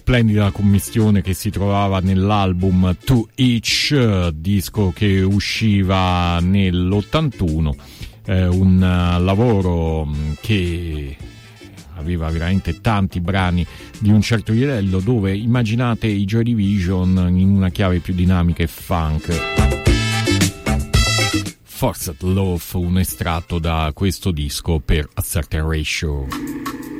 splendida commistione che si trovava nell'album To Each, disco che usciva nell'81, un lavoro che aveva veramente tanti brani di un certo livello, dove immaginate i Joy Division in una chiave più dinamica e funk. Forced Love, un estratto da questo disco per A Certain Ratio.